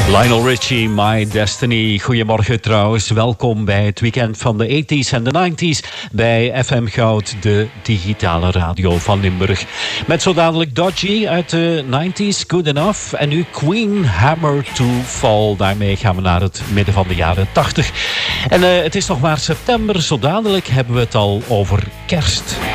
Lionel Richie, My Destiny. Goedemorgen trouwens. Welkom bij het weekend van de 80s en de 90s bij FM Goud, de digitale radio van Limburg. Met zo dadelijk Dodgy uit de 90s, Good Enough. En nu Queen, Hammer to Fall. Daarmee gaan we naar het midden van de jaren 80. En het is nog maar september. Zo dadelijk hebben we het al over kerst.